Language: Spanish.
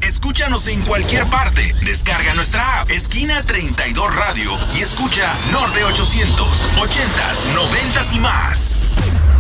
escúchanos en cualquier parte. Descarga nuestra app Esquina 32 Radio y escucha Norte 800, 80s, 90s y más.